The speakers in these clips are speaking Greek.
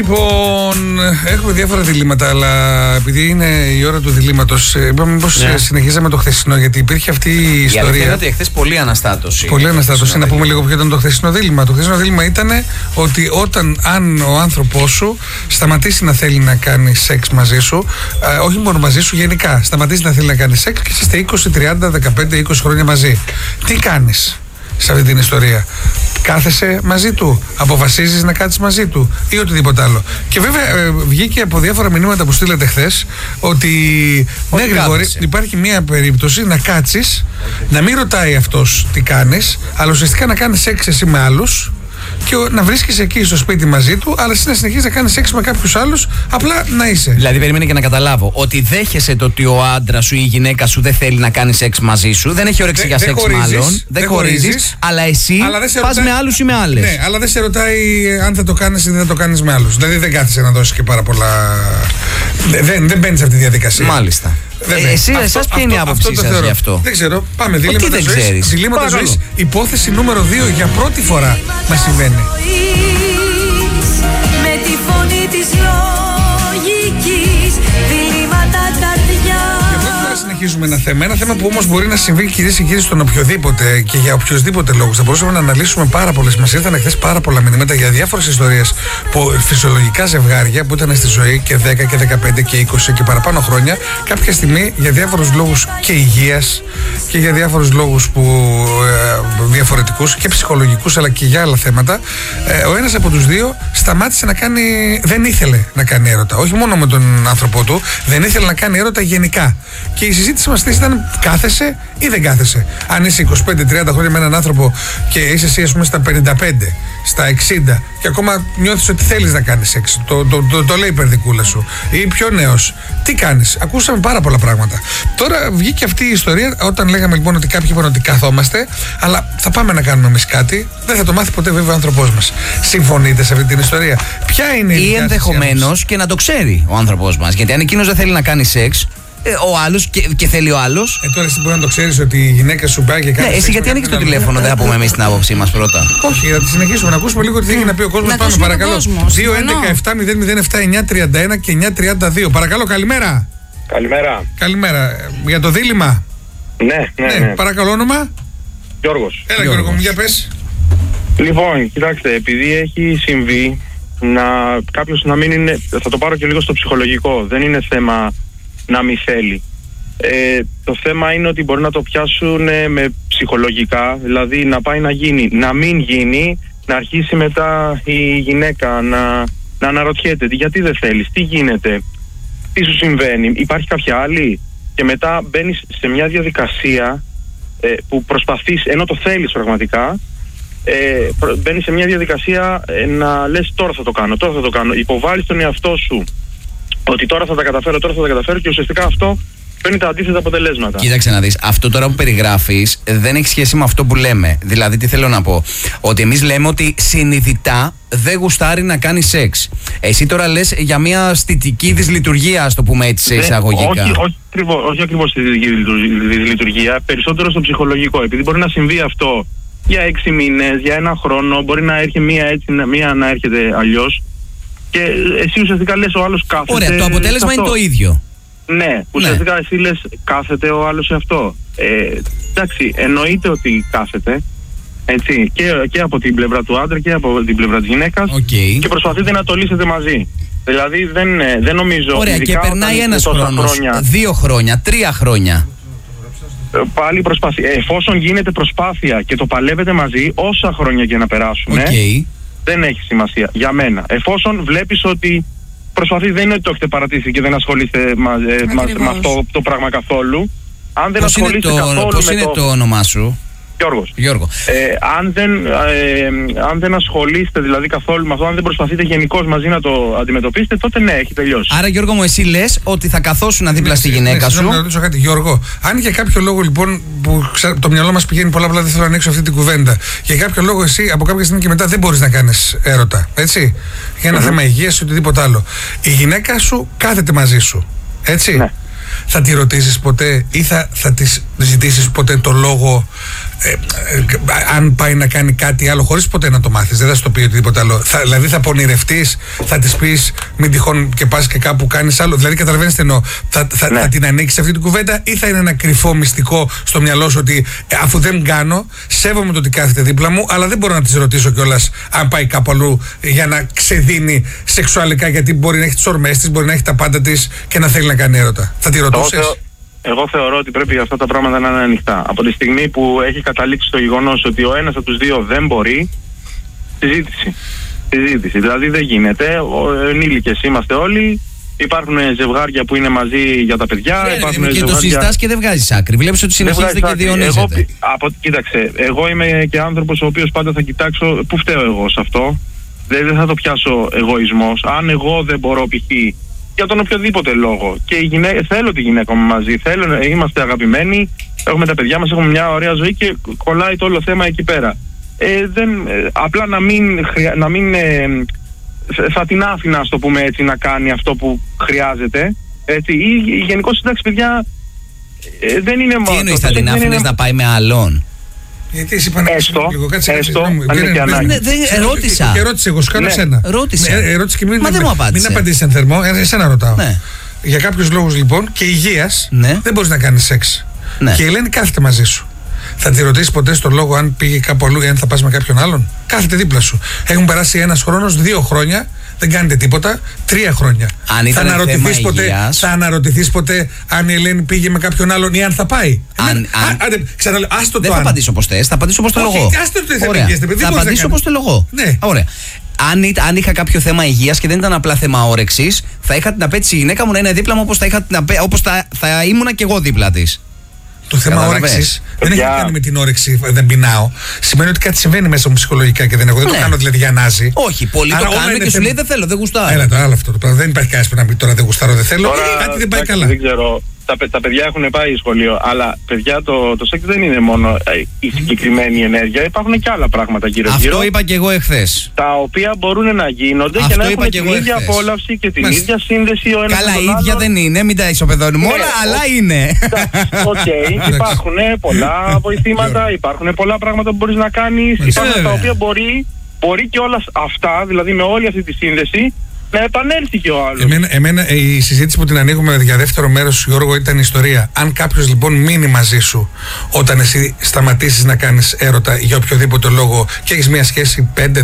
Λοιπόν, έχουμε διάφορα διλήμματα, αλλά επειδή είναι η ώρα του διλήμματος, είπαμε μήπως συνεχίζαμε το χθεσινό, γιατί υπήρχε αυτή η ιστορία. Η αλήθεια είναι ότι εχθές πολύ αναστάτωση. Πολύ αναστάτωση. Να πούμε λίγο ποιο ήταν το χθεσινό δίλημμα. Το χθεσινό δίλημμα ήταν ότι αν ο άνθρωπός σου σταματήσει να θέλει να κάνει σεξ μαζί σου, όχι μόνο μαζί σου, γενικά, σταματήσει να θέλει να κάνει σεξ και είστε 20, 30, 15, 20 χρόνια μαζί, τι κάνεις σε αυτή την ιστορία? Κάθεσαι μαζί του, αποφασίζεις να κάτσεις μαζί του ή οτιδήποτε άλλο? Και βέβαια βγήκε από διάφορα μηνύματα που στείλατε χθες ότι ναι, Γρηγόρη, υπάρχει μια περίπτωση να κάτσεις, να μην ρωτάει αυτός τι κάνεις, αλλά ουσιαστικά να κάνεις σεξ εσύ με άλλους και να βρίσκεσαι εκεί στο σπίτι μαζί του, αλλά εσύ να συνεχίζεις να κάνεις σεξ με κάποιους άλλους, απλά να είσαι. Δηλαδή, περίμενε και να καταλάβω ότι δέχεσαι το ότι ο άντρας σου ή η γυναίκα σου δεν θέλει να κάνει σεξ μαζί σου, δεν έχει όρεξη για σεξ μάλλον, δεν χωρίζεις, αλλά εσύ πας με άλλους ή με άλλες. Ναι, αλλά δεν σε ρωτάει αν θα το κάνεις ή δεν θα το κάνεις με άλλους. Δηλαδή, δεν κάθεσαι να δώσεις και πάρα πολλά. Δεν μπαίνεις σε αυτή τη διαδικασία. Μάλιστα. Εσάς ποια είναι η άποψή σας γι' αυτό? Δεν ξέρω. Πάμε. Διλήμματα ζωής. Υπόθεση νούμερο 2 για πρώτη φορά να συμβαίνει. Με τη φωνή της λογικής, διλήμματα καρδιά. Συνεχίζουμε ένα θέμα που όμως μπορεί να συμβεί, κυρίες και κύριοι, στον οποιοδήποτε και για οποιοσδήποτε λόγους. Θα μπορούσαμε να αναλύσουμε πάρα πολλές. Μας ήρθαν χθες πάρα πολλά μηνύματα για διάφορες ιστορίες που φυσιολογικά ζευγάρια που ήταν στη ζωή και 10 και 15 και 20 και παραπάνω χρόνια, κάποια στιγμή για διάφορους λόγους και υγείας και για διάφορους λόγους διαφορετικούς και ψυχολογικούς, αλλά και για άλλα θέματα, ο ένας από τους δύο σταμάτησε να κάνει, δεν ήθελε να κάνει έρωτα. Όχι μόνο με τον άνθρωπό του, δεν ήθελε να κάνει έρωτα γενικά. Και η συζήτηση μας ήταν κάθεσαι ή δεν κάθεσαι. Αν είσαι 25-30 χρόνια με έναν άνθρωπο και είσαι εσύ, ας πούμε, στα 55, στα 60 και ακόμα νιώθεις ότι θέλεις να κάνεις σεξ, το λέει η περδικούλα σου, ή πιο νέος, τι κάνεις? Ακούσαμε πάρα πολλά πράγματα. Τώρα βγήκε αυτή η ιστορία όταν λέγαμε λοιπόν ότι κάποιοι είπαν ότι καθόμαστε, αλλά θα πάμε να κάνουμε εμείς κάτι. Δεν θα το μάθει ποτέ βέβαια ο άνθρωπός μας. Συμφωνείτε σε αυτή την ιστορία? Ποια είναι η? Ή ενδεχομένως και να το ξέρει ο άνθρωπός μας. Γιατί αν εκείνος δεν θέλει να κάνει σεξ, ο άλλος και θέλει ο άλλος. Τώρα εσύ μπορεί να το ξέρεις ότι η γυναίκα σου πάει και κάνει. Ναι, εσύ γιατί ανοίξεις το τηλέφωνο, δεν θα πούμε εμείς την άποψή μας πρώτα? Όχι, για να συνεχίσουμε να ακούσουμε λίγο τι έχει να πει ο κόσμος. Πάμε, παρακαλώ. 2-11-7-007-931 και 932. Παρακαλώ, καλημέρα. Καλημέρα. Για το δίλημμα. Ναι. Παρακαλώ, όνομα. Γιώργος. Έλα, Γιώργο μου, για πες. Λοιπόν, κοιτάξτε, επειδή έχει συμβεί κάποιος να μην είναι. Θα το πάρω και λίγο στο ψυχολογικό. Δεν είναι θέμα να μην θέλει. Το θέμα είναι ότι μπορεί να το πιάσουν με ψυχολογικά, δηλαδή να πάει να γίνει, να μην γίνει, να αρχίσει μετά η γυναίκα να αναρωτιέται γιατί δεν θέλεις, τι γίνεται, τι σου συμβαίνει, υπάρχει κάποια άλλη, και μετά μπαίνεις σε μια διαδικασία που προσπαθείς, ενώ το θέλεις πραγματικά, μπαίνεις σε μια διαδικασία να λες τώρα θα το κάνω, υποβάλλεις τον εαυτό σου ότι τώρα θα τα καταφέρω και ουσιαστικά αυτό παίρνει τα αντίθετα αποτελέσματα. Κοίταξε να δεις, αυτό τώρα που περιγράφεις δεν έχει σχέση με αυτό που λέμε. Δηλαδή, τι θέλω να πω? Ότι εμείς λέμε ότι συνειδητά δεν γουστάρει να κάνει σεξ. Εσύ τώρα λες για μια αισθητική δυσλειτουργία, ας το πούμε έτσι, σε εισαγωγικά. Όχι ακριβώς στη δυσλειτουργία, περισσότερο στο ψυχολογικό. Επειδή μπορεί να συμβεί αυτό για 6 μήνες, για 1 χρόνο, μπορεί να έρχεται μία έτσι, μία να έρχεται αλλιώς. Και εσύ ουσιαστικά λες ο άλλος κάθεται. Ωραία, το αποτέλεσμα είναι το ίδιο. Ναι, ουσιαστικά εσύ λες κάθεται ο άλλος σε αυτό. Εντάξει, εννοείται ότι κάθεται. Έτσι, και από την πλευρά του άντρα και από την πλευρά της γυναίκας. Okay. Και προσπαθείτε να το λύσετε μαζί. Δηλαδή δεν νομίζω. Ωραία, και περνάει ένας χρόνος, 2 χρόνια, 3 χρόνια. Πάλι προσπάθεια. Εφόσον γίνεται προσπάθεια και το παλεύετε μαζί, όσα χρόνια και να περάσουν, δεν έχει σημασία για μένα. Εφόσον βλέπεις ότι προσπαθείς, δεν είναι ότι το έχετε παρατήσει και δεν ασχολείστε με αυτό το πράγμα καθόλου. Αν δεν ασχολείστε καθόλου. Πώς είναι το όνομά σου? Γιώργο. Αν δεν ασχολείστε δηλαδή καθόλου με αυτό, αν δεν προσπαθείτε γενικώς μαζί να το αντιμετωπίσετε, τότε ναι, έχει τελειώσει. Άρα, Γιώργο μου, εσύ λες ότι θα καθόσουν δίπλα στη γυναίκα σου. Να ρωτήσω κάτι, Γιώργο. Αν για κάποιο λόγο λοιπόν που το μυαλό μας πηγαίνει πολλά, δεν θέλω να ανοίξω αυτή την κουβέντα, για κάποιο λόγο εσύ από κάποια στιγμή και μετά δεν μπορείς να κάνεις έρωτα, έτσι, για ένα θέμα υγείας ή οτιδήποτε άλλο, η γυναίκα σου κάθεται μαζί σου, έτσι. Ναι. Θα τη ρωτήσεις ποτέ ή θα της ζητήσεις ποτέ το λόγο αν πάει να κάνει κάτι άλλο χωρίς ποτέ να το μάθεις, δεν θα σου το πει οτιδήποτε άλλο. Δηλαδή θα πονηρευτείς, θα της πεις μην τυχόν και πας και κάπου κάνεις άλλο. Δηλαδή καταλαβαίνεις τι εννοώ. Θα την ανοίξεις αυτή την κουβέντα ή θα είναι ένα κρυφό μυστικό στο μυαλό σου ότι αφού δεν κάνω, σέβομαι το ότι κάθεται δίπλα μου, αλλά δεν μπορώ να της ρωτήσω κιόλας αν πάει κάπου αλλού για να ξεδίνει σεξουαλικά, γιατί μπορεί να έχει τις ορμές της, μπορεί να έχει τα πάντα της και να θέλει να κάνει έρωτα. Θα τη ρωτούσες? Εγώ θεωρώ ότι πρέπει αυτά τα πράγματα να είναι ανοιχτά. Από τη στιγμή που έχει καταλήξει το γεγονός ότι ο ένας από τους δύο δεν μπορεί, συζήτηση. Δηλαδή δεν γίνεται. Ενήλικες είμαστε όλοι. Υπάρχουν ζευγάρια που είναι μαζί για τα παιδιά. Και το συζητάς και δεν βγάζεις άκρη. Βλέπεις ότι συνεχίζεται και διονύζεται. Κοίταξε, εγώ είμαι και άνθρωπος ο οποίος πάντα θα κοιτάξω πού φταίω εγώ σε αυτό. Δεν θα το πιάσω εγωισμός. Αν εγώ δεν μπορώ π.χ. για τον οποιοδήποτε λόγο και θέλω τη γυναίκα μου μαζί, είμαστε αγαπημένοι, έχουμε τα παιδιά μας, έχουμε μια ωραία ζωή και κολλάει το όλο θέμα εκεί πέρα. Απλά να μην θα την άφηνα, ας το πούμε έτσι, να κάνει αυτό που χρειάζεται, έτσι, ή γενικώς, εντάξει παιδιά, δεν είναι μόνο... Τι εννοείς, θα την άφηνες να πάει με άλλον? Γιατί εσύ είπα να λίγο, κάτσε. Ερώτησα. Και ρώτησε, εγώ σου κάνω εσένα. Ρώτησα. Ερώτησε και μην απάντησε. απαντήσεις εν θερμό, εσένα ρωτάω. Για κάποιους λόγους λοιπόν και υγείας δεν μπορείς να κάνεις σεξ. Και η Ελένη κάθεται μαζί σου. Θα τη ρωτήσεις ποτέ στον λόγο αν πήγε κάπου αλλού ή αν θα πας με κάποιον άλλον? Κάθεται δίπλα σου. Έχουν περάσει ένας χρόνος, 2 χρόνια, δεν κάνετε τίποτα, 3 χρόνια. Θα αναρωτηθείς ποτέ αν η Ελένη πήγε με κάποιον άλλον ή αν θα πάει? Ξαναλέω, άστο το. Δεν θα απαντήσω όπως θες, θα απαντήσω όπως το λόγο. Θα απαντήσω όπως το λόγο. Ωραία. Αν είχα κάποιο θέμα υγείας και δεν ήταν απλά θέμα όρεξης, θα είχα την απέτηση η γυναίκα μου να είναι δίπλα μου όπως θα ήμουνα και εγώ δίπλα της. Το θέμα όρεξης δεν έχει να κάνει με την όρεξη, δεν πεινάω. Σημαίνει ότι κάτι συμβαίνει μέσα μου ψυχολογικά και δεν έχω. Δεν το κάνω δηλαδή για νάζι. Όχι, πολλοί το κάνουν και σου λέει δεν θέλω, δεν γουστάρω. Έλα το άλλο αυτό το πράγμα. Δεν υπάρχει κανένα που να πει τώρα δεν γουστάρω, δεν θέλω. Κάτι δεν πάει καλά. Δεν ξέρω. Τα παιδιά έχουν πάει σχολείο, αλλά παιδιά το σεξ δεν είναι μόνο η συγκεκριμένη ενέργεια. Υπάρχουν και άλλα πράγματα γύρω-γύρω. Αυτό είπα και εγώ εχθές. Τα οποία μπορούν να γίνονται και να έχουν την ίδια απόλαυση και την ίδια σύνδεση ο ένας με τον άλλον. Καλά, ίδια δεν είναι, μην τα ισοπεδώνουμε όλα, αλλά είναι. Οκ, υπάρχουν πολλά βοηθήματα, υπάρχουν πολλά πράγματα που μπορείς να κάνεις. Υπάρχουν τα οποία μπορεί και όλα αυτά, δηλαδή με όλη αυτή τη σύνδεση, να επανέλθει και ο άλλος. Εμένα η συζήτηση που την ανοίγουμε για δεύτερο μέρος, Γιώργο, ήταν η ιστορία. Αν κάποιος λοιπόν μείνει μαζί σου όταν εσύ σταματήσεις να κάνεις έρωτα για οποιοδήποτε λόγο και έχεις μια σχέση 5, 10, 15, 20,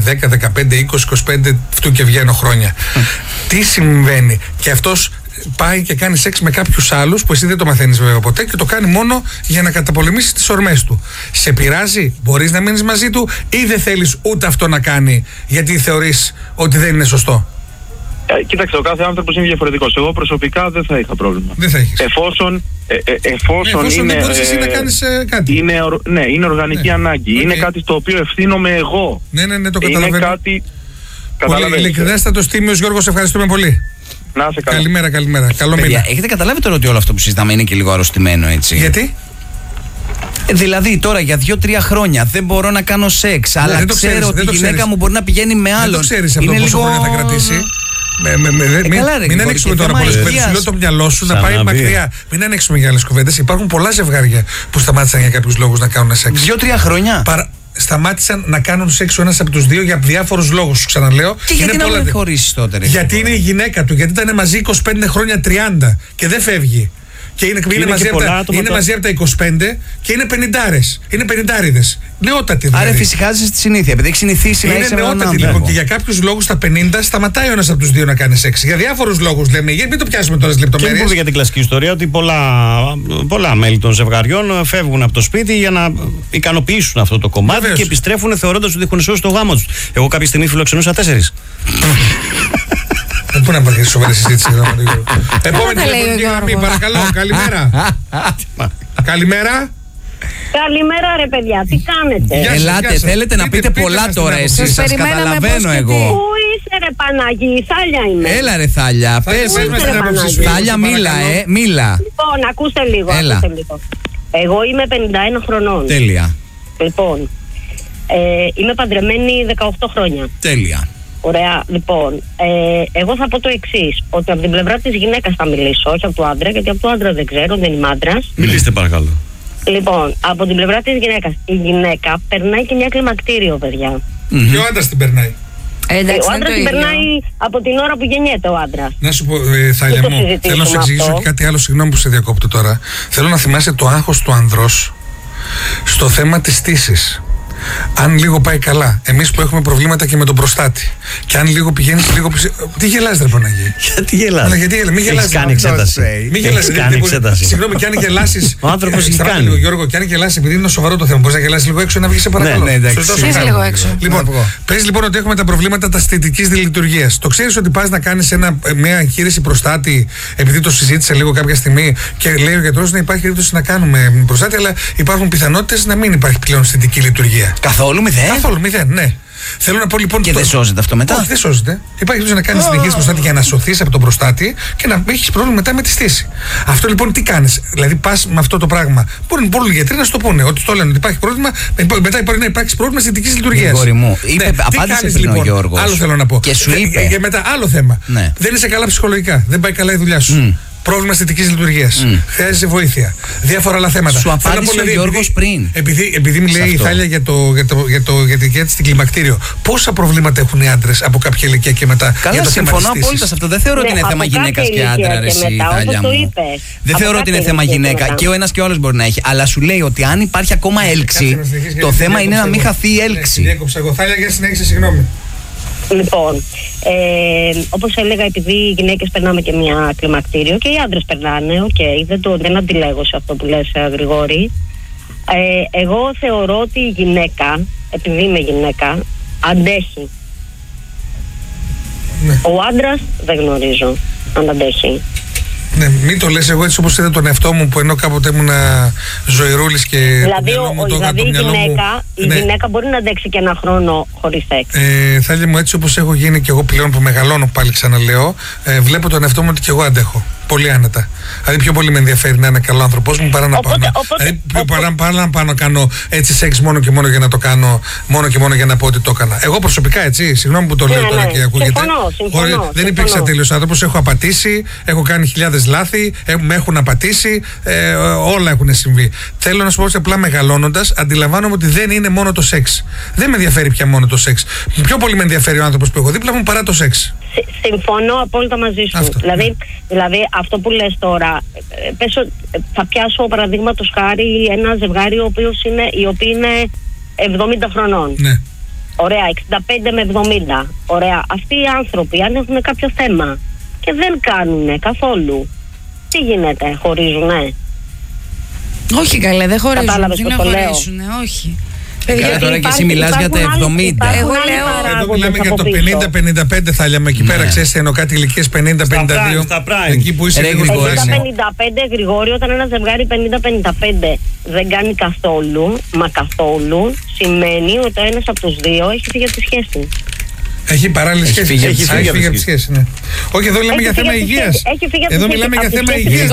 25 αυτού και βγαίνω χρόνια, τι συμβαίνει? Και αυτός πάει και κάνει σεξ με κάποιους άλλους που εσύ δεν το μαθαίνεις βέβαια ποτέ και το κάνει μόνο για να καταπολεμήσεις τις ορμές του. Σε πειράζει? Μπορείς να μείνεις μαζί του ή δεν θέλεις ούτε αυτό να κάνει γιατί θεωρείς ότι δεν είναι σωστό? Κοίταξε, ο κάθε άνθρωπος είναι διαφορετικός. Εγώ προσωπικά δεν θα είχα πρόβλημα. Δεν θα έχεις. Εφόσον είναι, δεν μπορείς εσύ να κάνεις κάτι. Είναι οργανική ανάγκη. Είναι κάτι στο οποίο ευθύνομαι εγώ. Ναι, το καταλαβαίνω. Είναι κάτι... Ειλικρινέστατος Τίμιος, Γιώργο, σε ευχαριστούμε πολύ. Να είσαι καλά. Καλημέρα. Καλό μήνα. Έχετε καταλάβει τώρα ότι όλο αυτό που συζητάμε είναι και λίγο αρρωστημένο, έτσι? Γιατί? Δηλαδή τώρα για 2-3 χρόνια δεν μπορώ να κάνω σεξ, αλλά ξέρω ότι η γυναίκα μου μπορεί να πηγαίνει με άλλον. Δεν το ξέρεις αυτό πόσο χρόνια θα κρατήσει. Μην ανοίξουμε τώρα πολλές κουβέντες. Σου λέω το μυαλό σου να πάει μακριά. Μην ανοίξουμε για άλλες κουβέντες. Υπάρχουν πολλά ζευγάρια που σταμάτησαν για κάποιους λόγους να κάνουν σεξ. 2-3 χρόνια. Σταμάτησαν να κάνουν σεξ ο ένας από τους δύο για διάφορους λόγους. Σου ξαναλέω. Και γιατί να μην χωρίσεις τότε? Γιατί είναι η γυναίκα του. Γιατί ήταν μαζί 25 χρόνια, 30 και δεν φεύγει. Και είναι μαζί από τα 25 και είναι 50άρες. Είναι 50άριδες. Νεότατοι δηλαδή. Άρα φυσικάζεσαι στη συνήθεια, επειδή έχει συνηθίσει να είσαι με έναν άνθρωπο. Λοιπόν, και για κάποιους λόγους στα 50 σταματάει ο ένας από τους δύο να κάνει σεξ. Για διάφορους λόγους λέμε. Γιατί μην το πιάσουμε τώρα στις λεπτομέρειες. Και πούμε για την κλασική ιστορία ότι πολλά μέλη των ζευγαριών φεύγουν από το σπίτι για να ικανοποιήσουν αυτό το κομμάτι. Βεβαίως. Και επιστρέφουν θεωρώντας ότι έχουν σώσει το γάμο τους. Εγώ κάποια στιγμή φιλοξενούσα 4. Πού να πάει σοβαρή συζήτηση. Επόμενη γραμμή, παρακαλώ. Καλημέρα. Καλημέρα. Καλημέρα ρε παιδιά, τι κάνετε? Ελάτε, θέλετε να πείτε πολλά τώρα εσείς, σας καταλαβαίνω εγώ. Πού είσαι ρε Παναγί, Θάλια είμαι. Έλα ρε Θάλια, πες. Θάλια μίλα. Λοιπόν, ακούστε λίγο. Εγώ είμαι 51 χρονών. Τέλεια. Λοιπόν, είμαι παντρεμένη 18 χρόνια. Τέλεια. Ωραία, λοιπόν, εγώ θα πω το εξής, ότι από την πλευρά της γυναίκας θα μιλήσω, όχι από του άντρα, γιατί από του άντρα δεν ξέρω, δεν είμαι άντρας. Μιλήστε παρακαλώ. Λοιπόν, από την πλευρά της γυναίκας. Η γυναίκα περνάει και μια κλιμακτήριο, παιδιά. Και ο άντρας την περνάει. Ο άντρας την περνάει από την ώρα που γεννιέται ο άντρας. Να σου πω, Θάλια μου, θέλω να σου εξηγήσω και κάτι άλλο. Συγγνώμη που σε διακόπτω τώρα. Θέλω να θυμάσαι το άγχος του ανδρός στο θέμα της στήσης. Αν λίγο πάει καλά, εμείς που έχουμε προβλήματα και με τον προστάτη, και αν λίγο πηγαίνεις λίγο πίσω. Τι γελάς, ρε Παναγί? Γιατί γελάς? Μην γελάς. Έχεις κάνει εξέταση. Συγγνώμη, και αν γελάσεις. Ο άνθρωπος έχει κάνει. Γιώργο, και αν γελάσεις, επειδή είναι σοβαρό το θέμα, μπορείς να γελάσεις λίγο έξω να βγεις, σε παρακαλώ. Ναι, εντάξει. Βγες λίγο έξω. Λοιπόν, πες λοιπόν ότι έχουμε τα προβλήματα τα αισθητικής λειτουργίας. Το ξέρεις ότι πας να κάνεις μια εγχείρηση προστάτη, επειδή το συζήτησα λίγο κάποια στιγμή και λέει ο γιατρός να υπάρχει περίπτωση να κάνουμε προστάτη, αλλά υπάρχουν πιθανότητες να μην υπάρχει πλέον αισθητική λειτουργία. Καθόλου μηδέν. Καθόλου μηδέν, ναι. Θέλω να πω λοιπόν. Και δεν σώζεται αυτό μετά? Όχι, δεν σώζεται. Υπάρχει περίπτωση να κάνεις την εγχείρηση προστάτη για να σωθείς από τον προστάτη και να έχεις πρόβλημα μετά με τη στήση. Αυτό λοιπόν τι κάνεις? Δηλαδή πας με αυτό το πράγμα. Μπορούν οι γιατροί να σου το πούνε. Ότι το λένε ότι υπάρχει πρόβλημα, μετά μπορεί να υπάρξει πρόβλημα αισθητικής λειτουργίας. Γόρι μου, απάντησε πριν ο Γιώργος. Άλλο θέλω να πω. Και σου είπε. Και μετά άλλο θέμα. Ναι. Δεν είσαι καλά ψυχολογικά. Δεν πάει καλά η δουλειά σου. Πρόβλημα αισθητικής λειτουργίας. Χρειάζεσαι βοήθεια. Διάφορα άλλα θέματα. Σου απάντησε ο Γιώργος πριν. Επειδή μιλάει η Θάλια για την στην κλιμακτήριο, πόσα προβλήματα έχουν οι άντρες από κάποια ηλικία και μετά? Καλά, συμφωνώ απόλυτα σε αυτό. Δεν θεωρώ ότι είναι θέμα γυναίκας και άντρα, ρε εσύ, Θάλια μου. Δεν θεωρώ ότι είναι θέμα γυναίκα. Και ο ένας και ο άλλος μπορεί να έχει. Αλλά σου λέει ότι αν υπάρχει ακόμα έλξη, το θέμα είναι να μην χαθεί η έλξη. Διέκοψα εγώ. Θάλια, για συνέχισε, συγγνώμη. Λοιπόν, όπως έλεγα, επειδή οι γυναίκες περνάμε και μια κλιμακτήριο και οι άντρες περνάνε, δεν αντιλέγω σε αυτό που λες, Γρηγόρη. Εγώ θεωρώ ότι η γυναίκα, επειδή είμαι γυναίκα, αντέχει. Ναι. Ο άντρας δεν γνωρίζω αν αντέχει. Ναι, μην το λες, εγώ έτσι όπως είδα τον εαυτό μου που ενώ κάποτε ήμουν ζωηρούλης και δηλαδή η γυναίκα μπορεί να αντέξει και ένα χρόνο χωρίς σεξ. Θάλια μου, έτσι όπως έχω γίνει και εγώ πλέον που μεγαλώνω, πάλι ξαναλέω, βλέπω τον εαυτό μου ότι και εγώ αντέχω. Πολύ άνετα. Δηλαδή πιο πολύ με ενδιαφέρει να είναι καλό άνθρωπος μου παρά να πάω να πάω να κάνω έτσι σεξ μόνο και μόνο για να το κάνω, μόνο και μόνο για να πω ότι το έκανα. Εγώ προσωπικά, έτσι, συγγνώμη που το λέω τώρα και ακούγεται. Συμφωνώ. Δεν υπήρξα τέλειος άνθρωπος, έχω απατήσει, έχω κάνει χιλιάδες λάθη, με έχουν απατήσει, όλα έχουν συμβεί. Θέλω να σου πω ότι απλά μεγαλώνοντας αντιλαμβάνομαι ότι δεν είναι μόνο το σεξ. Δεν με ενδιαφέρει πια μόνο το σεξ. Πιο πολύ με ενδιαφέρει ο άνθρωπος που έχω δίπλα μου παρά το σεξ. Συμφωνώ απόλυτα μαζί σου. Αυτό. Δηλαδή αυτό που λες τώρα, θα πιάσω παραδείγματος χάρη ένα ζευγάρι οι οποίοι είναι 70 χρονών. Ναι. Ωραία, 65 με 70. Ωραία, αυτοί οι άνθρωποι αν έχουν κάποιο θέμα και δεν κάνουνε καθόλου, τι γίνεται, χωρίζουνε? Όχι καλέ, δεν χωρίζουν. Κατάλαβες τι πώς να το λέω? χωρίσουνε, όχι. Καλά, τώρα και εσύ μιλάς για τα 70. Εγώ λέω. Εδώ μιλάμε για το 50-55, Θάλια μου. Εκεί πέρα ξέρεις εννοώ κάτι ηλικίες 50-52. Εκεί που είσαι λίγο 50-55, Γρηγόρη, όταν ένα ζευγάρι 50-55 δεν κάνει καθόλου, μα καθόλου, σημαίνει ότι ο ένας από τους δύο έχει φύγει από τη σχέση. Έχει παράλληλη σχέση. Έχει φύγει από τη σχέση, ναι. Όχι, εδώ μιλάμε για θέμα υγείας. Εδώ μιλάμε για θέμα υγείας.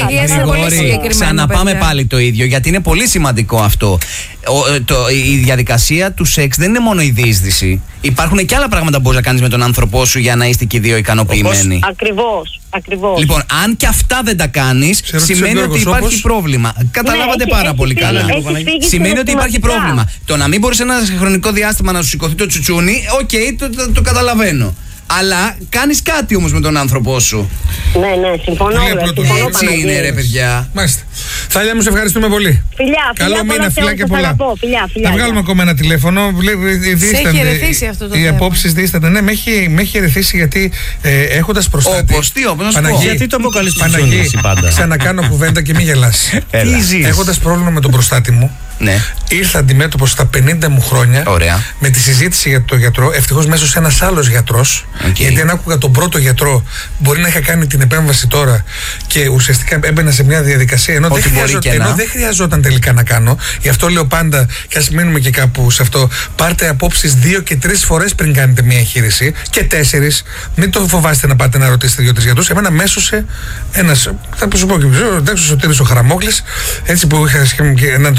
Ξαναπάμε πάλι το ίδιο, γιατί είναι πολύ σημαντικό αυτό. Η διαδικασία του σεξ δεν είναι μόνο η διείσδυση. Υπάρχουν και άλλα πράγματα που μπορείς να κάνεις με τον άνθρωπό σου για να είστε και οι δύο ικανοποιημένοι. Ακριβώς. Λοιπόν, αν και αυτά δεν τα κάνεις, σημαίνει ότι υπάρχει πρόβλημα. Καταλάβατε πάρα πολύ καλά. Σημαίνει ότι υπάρχει πρόβλημα. Το να μην μπορείς ένα χρονικό διάστημα να σου σηκωθεί το τσουτσούνι, οκ, το καταλαβαίνω. Αλλά κάνεις κάτι όμως με τον άνθρωπό σου. Ναι, συμφωνώ. Έτσι είναι, ρε παιδιά. Μάλιστα. Θάλια μου, σε ευχαριστούμε πολύ. Φιλιά, καλό μήνα, φιλιά και πολλά. Φιλιά. Θα βγάλουμε ακόμα ένα τηλέφωνο. Σε έχει ερεθίσει αυτό το θέμα. Οι απόψεις δίστανται. Ναι, με έχει ερεθίσει γιατί έχοντας προστάτη. Όπως να σου πω. Γιατί το αποκαλείς Παναγί πάντα? Ξανακάνω κουβέντα και μη γελάς. Έχοντας πρόβλημα με τον προστάτη μου, ναι. Ήρθα αντιμέτωπος στα 50 μου χρόνια. Ωραία. Με τη συζήτηση για τον γιατρό. Ευτυχώς μέσω ένας άλλος γιατρός. Γιατί αν άκουγα τον πρώτο γιατρό, μπορεί να είχα κάνει την επέμβαση τώρα και ουσιαστικά έμπαινα σε μια διαδικασία ενώ δεν χρειαζόταν τελικά να κάνω. Γι' αυτό λέω πάντα, και ας μείνουμε και κάπου σε αυτό, πάρτε απόψεις 2 και 3 φορές πριν κάνετε μια εγχείρηση και 4. Μην το φοβάστε να πάτε να ρωτήσετε 2-3 γιατρούς. Εμένα μέσωσε ένας, θα σου πω και ο Σωτήρης ο Χαραμόγλης, έτσι που είχα να τον έχει ο Θεός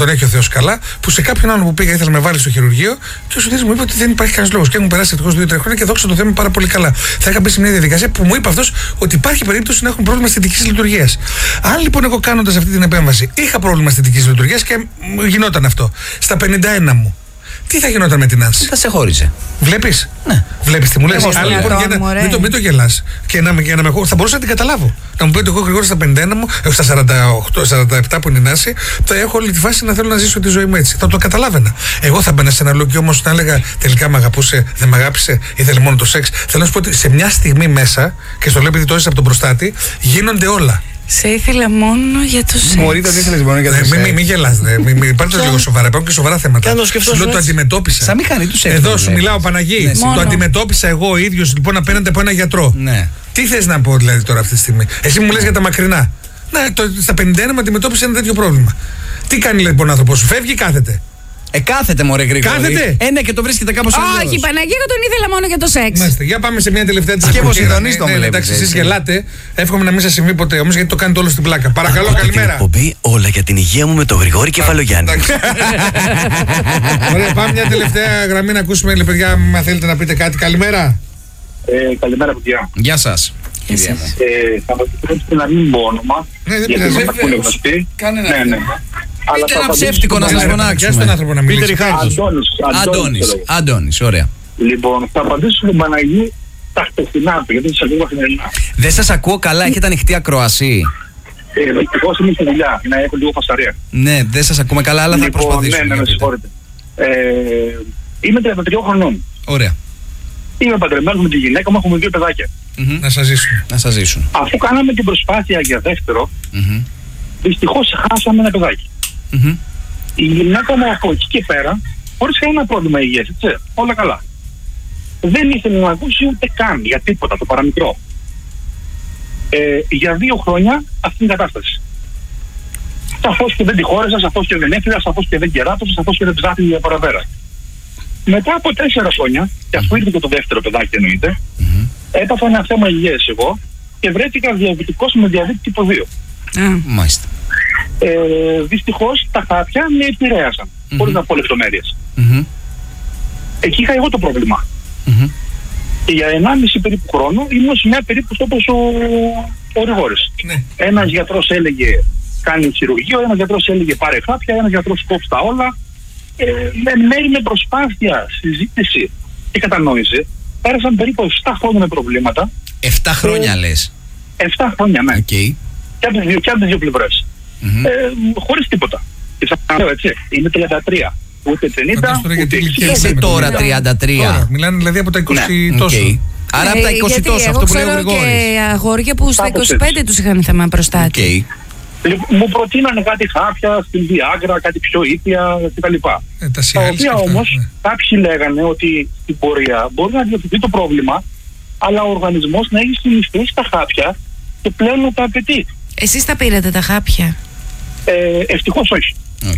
καλά, που σε κάποιον άλλο που πήγα ήθελα να με βάλει στο χειρουργείο και ο Σωτήρης μου είπε ότι δεν υπάρχει κανένα λόγο. Και έχουν περάσει ευτυχώς 2-3 χρόνια και δόξα τω Θεώ πάρα πολύ καλά. Θα είχα μπει σε μια διαδικασία που μου είπε αυτός ότι υπάρχει περίπτωση να έχουν πρόβλημα αισθητικής λειτουργίας. Αν λοιπόν εγώ κάνοντας αυτή την επέμβαση είχα πρόβλημα αισθητικής λειτουργίας και γινόταν αυτό στα 51 μου, τι θα γινόταν με την Άνση? Θα σε χώριζε. Βλέπεις? Ναι. Βλέπεις τι μου λες? Εγώ Λοιπόν, μην το γελάς. Και να με θα μπορούσα να την καταλάβω. Να μου πει ότι εγώ γρήγορα στα 51 μου, στα 47 που είναι η Νάση, θα έχω όλη τη φάση να θέλω να ζήσω τη ζωή μου έτσι. Θα το καταλάβαινα. Εγώ θα μπαίνα σε ένα λόγο όμως να έλεγα τελικά με αγαπούσε, δεν με αγάπησε, ήθελε μόνο το σεξ. Θέλω να σου πω ότι σε μια στιγμή μέσα, και στο λέω επειδή το έζησα από τον προστάτη, γίνονται όλα. Σε ήθελα μόνο για το σεξ. Μπορεί, δεν ήθελες μόνο για το σεξ. Μην γελάς, πάρτε το λίγο σοβαρά. Υπάρχουν και σοβαρά θέματα. Σου λέω το αντιμετώπισα. Σαν μηχανή του σεξ. Εδώ σου μιλάω, Παναγί. Το αντιμετώπισα εγώ ο ίδιος λοιπόν απέναντι από ένα γιατρό. Ναι. Τι θες να πω δηλαδή τώρα αυτή τη στιγμή? Εσύ μου λες για τα μακρινά. Ναι, στα 51 με αντιμετώπισε ένα τέτοιο πρόβλημα. Τι κάνει λοιπόν ο άνθρωπος σου? Φεύγει ή κάθεται? Κάθεται μωρέ Γρηγόρη. Κάθεται. Ναι, και το βρίσκεται κάπως αλλιώς. Όχι, Παναγία, εγώ τον ήθελα μόνο για το σεξ. Μάλιστα. Για πάμε σε μια τελευταία της Και πως εκπομπής. ειδονείς το βλέπετε. Εντάξει, εσείς γελάτε. Εύχομαι να μην σας συμβεί ποτέ όμως, γιατί το κάνετε όλο στην πλάκα. Παρακαλώ, καλημέρα. Την εκπομπή όλα για την υγεία μου με τον Γρηγόρη Κεφαλογιάννη. Ωραία, πάμε μια τελευταία γραμμή να ακούσουμε, παιδιά, αν θέλετε να πείτε κάτι. Καλημέρα. Καλημέρα, παιδιά. Γεια σας. Θα μας επιτρέψετε να μην πω όνομα. Ναι, δεν γιατί πειράζει. μας ακούνε γνωστοί. Κάνε Ναι, ναι. Αλλά Πείτε θα ένα απαντήσω ψεύτικο να στον σας Παναγιώτη. Για στον φωνάξουμε. άνθρωπο να μιλήσει. Αντώνης, ωραία. Λοιπόν, θα απαντήσω στον Παναγί τα χτεσινά του, γιατί σας ακούω καθημερινά. Δεν σας ακούω καλά, έχετε ανοιχτή ακροασία. Δυστυχώς είμαι στη δουλειά, να έχω λίγο φασαρία. Ναι, δεν σας ακούμε καλά, αλλά θα Λοιπόν, προσπαθήσουμε. ναι, με συγχωρείτε. Είμαι 33 χρονών. Ωραία. Είμαι παντρεμένος με τη γυναίκα μου, έχουμε 2 παιδάκια. Να σας ζήσουν. Να σας ζήσουν. Αφού κάναμε την προσπάθεια για δεύτερο, δυστυχώς χάσαμε ένα παιδάκι. Η γυναίκα μου από εκεί και πέρα, χωρίς κανένα πρόβλημα υγείας, έτσι, όλα καλά. Δεν ήθελε να ακούσει ούτε καν για τίποτα, το παραμικρό. Για 2 χρόνια αυτή την κατάσταση. Σαφώς και δεν τη χώριζα, σαφώς και δεν έφυγα, σαφώς και δεν κεράτωσα, σαφώς και δεν ψάχνει για παραπέρα. Μετά από 4 χρόνια, και αφού ήρθε και το δεύτερο παιδάκι εννοείται, έπαθα ένα θέμα υγείας εγώ και βρέθηκα διαβητικός με διαβήτη τύπο 2. Μάλιστα. Δυστυχώς τα χάπια με επηρέασαν, χωρίς να πω λεπτομέρειες. Εκεί είχα εγώ το πρόβλημα. Και για 1,5 περίπου χρόνο ήμουν σε μια περίπτωση όπως ο Γρηγόρης. Ναι. Ένας γιατρός έλεγε κάνει χειρουργείο, ένας γιατρός έλεγε πάρε χάπια, ένας γιατρός κόψει τα όλα. Με προσπάθεια, συζήτηση και κατανόηση πέρασαν περίπου 7 χρόνια με προβλήματα. 7 χρόνια λες. 7 χρόνια, ναι. Okay. Και από τις δύο πλευρές. Χωρίς τίποτα. Και θα λέω έτσι, είμαι 33. Ούτε 50, ούτε 60. Είσαι τώρα 33. Τώρα, μιλάνε δηλαδή από τα 20 τόσο. Okay. Άρα από τα 20 τόσο, αυτό που λέει ο Γρηγόρης. Και αγόρια που στα 25 τους είχαν θέμα προστάτη. Okay. Μου προτείνανε κάτι χάπια στην Viagra, κάτι πιο ήπια κτλ. Τα οποία όμως κάποιοι λέγανε ότι στην πορεία μπορεί να διορθωθεί το πρόβλημα, αλλά ο οργανισμός να έχει συνηθίσει τα χάπια και πλέον να τα απαιτεί. Εσείς τα πήρατε τα χάπια? Ευτυχώς όχι.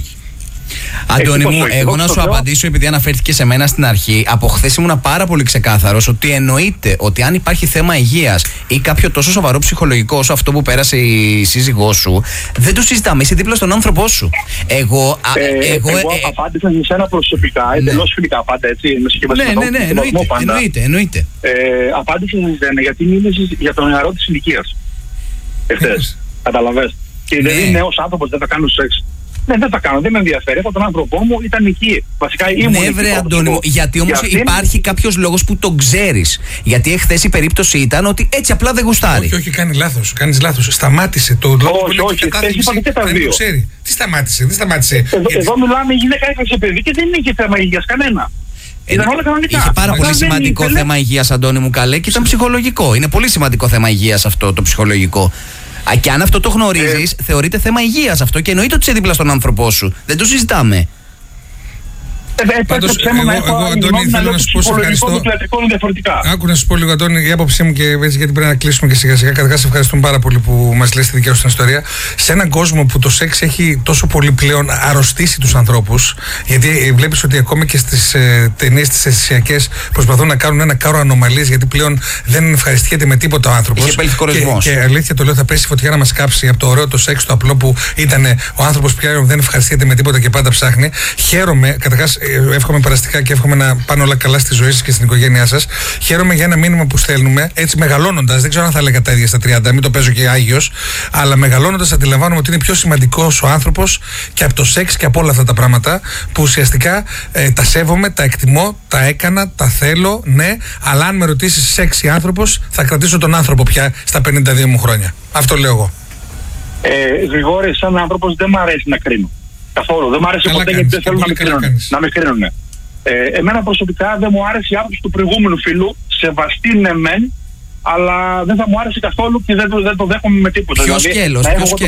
Αντώνη μου, εγώ να σου απαντήσω, επειδή αναφέρθηκε σε μένα στην αρχή, από χθες ήμουν πάρα πολύ ξεκάθαρος ότι εννοείται ότι αν υπάρχει θέμα υγείας ή κάποιο τόσο σοβαρό ψυχολογικό όσο αυτό που πέρασε η σύζυγός σου, δεν το συζητάμε, είσαι δίπλα στον άνθρωπό σου. Εγώ απάντησα σε εσένα προσωπικά, εντελώς φιλικά πάντα, έτσι. Ναι, εννοείται. Απάντησα σε εσένα γιατί μίλησες για τον νεαρό της ηλικίας. Εχθές, καταλαβες. Και δηλαδή νέος άνθρωπος δεν θα κάνω σεξ. Ναι, δεν θα κάνω, δεν με ενδιαφέρει. Εγώ τον άνθρωπό μου ήταν εκεί. Βασικά ήμουν. Ναι, βρε Αντώνη μου, γιατί όμως υπάρχει κάποιος λόγος που τον ξέρεις. Γιατί εχθές η περίπτωση ήταν ότι έτσι απλά δεν γουστάρει. Όχι, κάνει λάθος. Κάνεις λάθος. Σταμάτησε το λόγο που λέει και δεν το ξέρει. Τι σταμάτησε, δεν σταμάτησε. Εδώ μιλάμε, η γυναίκα έφτασε παιδί και δεν είχε θέμα υγείας κανένα. Ήταν όλα κανονικά. Είχε πάρα πολύ σημαντικό θέμα υγείας, Αντώνη μου, καλέ, και ήταν ψυχολογικό. Είναι πολύ σημαντικό θέμα υγείας αυτό το ψυχολογικό. Και αν αυτό το γνωρίζεις, θεωρείται θέμα υγείας αυτό και εννοείται ότι είσαι δίπλα στον άνθρωπό σου. Δεν το συζητάμε. Πάντως, εγώ Αντώνη, θέλω να σου πω σε ευχαριστώ. Άκου να σου πω λίγο, Αντώνη, η άποψή μου και έτσι, γιατί πρέπει να κλείσουμε και σιγά σιγά. Καταρχάς, ευχαριστούμε πάρα πολύ που μας λες τη δικιά σου την ιστορία. Σε έναν κόσμο που το σεξ έχει τόσο πολύ πλέον αρρωστήσει τους ανθρώπους, γιατί βλέπεις ότι ακόμη και στις ταινίες τις αισθησιακές προσπαθούν να κάνουν ένα κάρο ανομαλίες, γιατί πλέον δεν ευχαριστιέται με τίποτα ο άνθρωπος. Είχε επέλθει κορεσμός. Και αλήθεια το λέω, θα πέσει φωτιά να μας κάψει από το ωραίο το σεξ, το απλό που ήταν ο άνθρωπος πια δεν ευχαριστιέται με τίποτα και πάντα ψάχνει. Χαίρομαι, καταρχάς, εύχομαι περαστικά και εύχομαι να πάνε όλα καλά στη ζωή σας και στην οικογένειά σας. Χαίρομαι για ένα μήνυμα που στέλνουμε, έτσι μεγαλώνοντας. Δεν ξέρω αν θα έλεγα τα ίδια στα 30, μην το παίζω και άγιος, αλλά μεγαλώνοντας αντιλαμβάνομαι ότι είναι πιο σημαντικός ο άνθρωπος και από το σεξ και από όλα αυτά τα πράγματα που ουσιαστικά τα σέβομαι, τα εκτιμώ, τα έκανα, τα θέλω, ναι, αλλά αν με ρωτήσεις σεξ ή άνθρωπος, θα κρατήσω τον άνθρωπο πια στα 52 μου χρόνια. Αυτό λέω εγώ. Γρηγόρη, σαν άνθρωπος δεν μ' αρέσει να κρίνω. Καθόλου. Δεν μ' άρεσε ποτέ γιατί δεν θέλω να με κρίνουν. Εμένα προσωπικά δεν μου άρεσε η άποψη του προηγούμενου φίλου. Σεβαστή ναι μεν, αλλά δεν θα μου άρεσε καθόλου και δεν το δέχομαι με τίποτα. Ποιο σκέλος,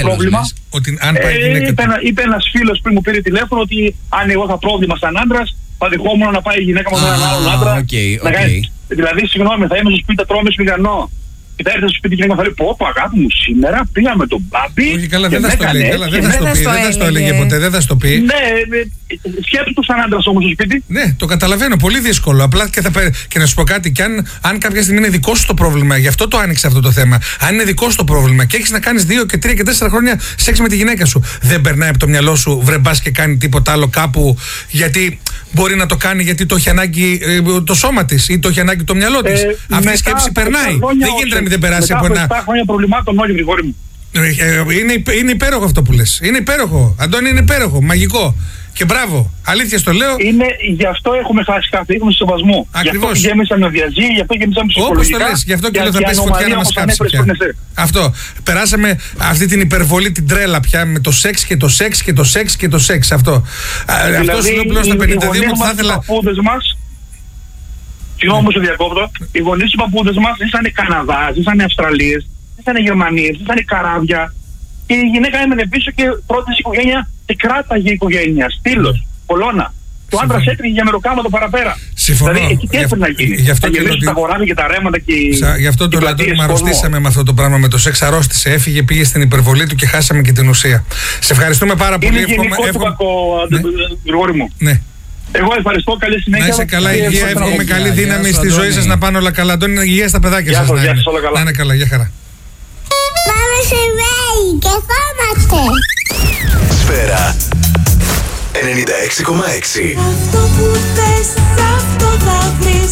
ότι αν πάει είπε ένας φίλος πριν μου πήρε τηλέφωνο ότι αν εγώ είχα πρόβλημα σαν άντρας, θα δεχόμουν να πάει η γυναίκα μου με έναν άλλον άντρα. Δηλαδή, συγγνώμη, θα είμαι στο σπίτι, θα τρώμε σφιγανό. Και θα έρθει στο σπίτι και θα λέει: Πω, αγάπη μου, σήμερα πήγα με τον μπάμπι. Όχι, καλά, δεν θα το λέει. Δεν θα το έλεγε ποτέ, δεν θα το πει. Ναι, σκέψου το σαν άντρα όμως στο σπίτι. Ναι, το καταλαβαίνω. Πολύ δύσκολο. Απλά και να σου πω κάτι, και αν κάποια στιγμή είναι δικό σου το πρόβλημα, γι' αυτό το άνοιξε αυτό το θέμα. Αν είναι δικό σου το πρόβλημα και έχεις να κάνεις 2 και 3 και 4 χρόνια σεξ με τη γυναίκα σου, δεν περνάει από το μυαλό σου, βρε μπας και κάνει τίποτα άλλο κάπου, γιατί μπορεί να το κάνει γιατί το έχει ανάγκη το σώμα της ή το έχει ανάγκη το μυαλό της. Αυτή η σκέψη περνάει. Δεν γίνεται να μην περάσει από ένα. Μετά 7 χρόνια προβλημάτων όλοι, Γρηγόρη μου. Είναι υπέροχο αυτό που λες. Είναι υπέροχο. Αντώνη, είναι υπέροχο. Μαγικό. Και μπράβο. Αλήθεια στο λέω. Γι' αυτό έχουμε χάσει κάτι. Έχουμε σεβασμό. Ακριβώς. Γι' αυτό γέμισαν με διαζύγη, γι' αυτό γέμισαν ψυχολογικά. Όπως το λες. Γι' αυτό και λέω θα πέσει φωτιά να μας κάψει πια. Αυτό. Περάσαμε αυτή την υπερβολή, την τρέλα πια με το σεξ και το σεξ και το σεξ και το σεξ. Αυτό. Δηλαδή, αυτό σου λέω πλέον στα 52 μου θα ήθελα. Συγγνώμη που σε διακόπτω. Οι γονείς του παππούδες μας ήσανε Καναδάς, ήσανε Αυστραλίες, ήσανε Γερμανίες, ήσανε καράβια. Και η γυναίκα έμενε πίσω και πρώτη οικογένεια και κράταγε η οικογένεια. Στήλος, κολόνα. Το άντρα έτριγε για μεροκάματο παραπέρα. Συμφωνώ. Δηλαδή εκεί τι έπρεπε να γίνει. Γι' αυτό και τα βοράδια και τα ρέματα και γι' αυτό το λέω ότι αρρωστήσαμε με αυτό το πράγμα με το σεξ. Αρρώστησε, έφυγε, πήγε στην υπερβολή του και χάσαμε και την ουσία. Σε ευχαριστούμε πάρα πολύ. Είναι γενικό του κακό, Γρηγόρη μου. Ναι. Εγώ ευχαριστώ, καλή συνέχεια. Να είσαι καλά, υγεία, εύχομαι καλή δύναμη στη ζωή σας, να πάνε όλα καλά. Αντώνη, υγεία στα παιδάκια σας. Να είναι καλά, γεια χαρά. Πάμε σε βέη και φάμαστε. Σφαίρα 96,6. Αυτό που θες, αυτό θα βρεις.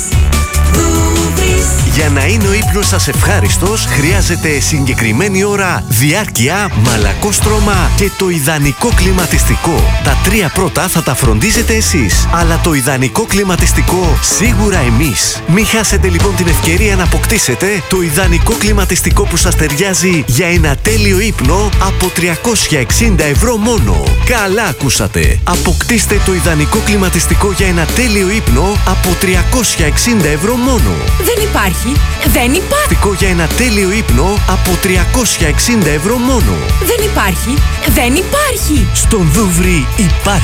Για να είναι ο ύπνος σας ευχάριστος, χρειάζεται συγκεκριμένη ώρα, διάρκεια, μαλακό στρώμα και το ιδανικό κλιματιστικό. Τα 3 πρώτα θα τα φροντίζετε εσείς, αλλά το ιδανικό κλιματιστικό σίγουρα εμείς. Μην χάσετε λοιπόν την ευκαιρία να αποκτήσετε το ιδανικό κλιματιστικό που σας ταιριάζει για ένα τέλειο ύπνο από 360 ευρώ μόνο. Καλά ακούσατε! Αποκτήστε το ιδανικό κλιματιστικό για ένα τέλειο ύπνο από 360 ευρώ μόνο. Δεν υπάρχει. Δεν υπάρχει. Για ένα τέλειο ύπνο από 360 ευρώ μόνο. Δεν υπάρχει. Δεν υπάρχει. Στον Δούβρι υπάρχει.